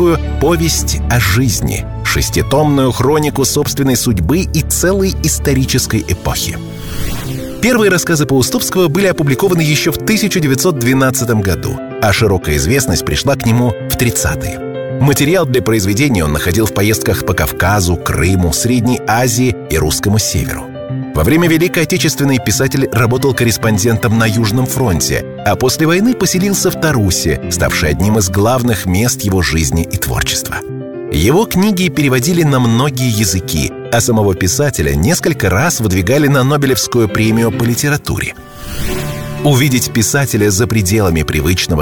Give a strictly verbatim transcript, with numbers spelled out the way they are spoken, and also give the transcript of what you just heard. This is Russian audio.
краткую повесть о жизни, шеститомную хронику собственной судьбы и целой исторической эпохи. Первые рассказы Паустовского были опубликованы еще в тысяча девятьсот двенадцатом году, а широкая известность пришла к нему в тридцатые. Материал для произведения он находил в поездках по Кавказу, Крыму, Средней Азии и Русскому Северу. Во время Великой Отечественной писатель работал корреспондентом на Южном фронте, а после войны поселился в Тарусе, ставшей одним из главных мест его жизни и творчества. Его книги переводили на многие языки, а самого писателя несколько раз выдвигали на Нобелевскую премию по литературе. Увидеть писателя за пределами привычного